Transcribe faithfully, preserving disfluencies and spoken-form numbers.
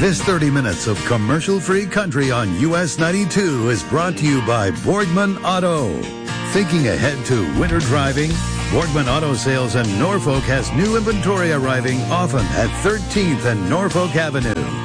This thirty minutes of commercial-free country on U S ninety-two is brought to you by Boardman Auto. Thinking ahead to winter driving? Boardman Auto Sales in Norfolk has new inventory arriving often at thirteenth and Norfolk Avenue.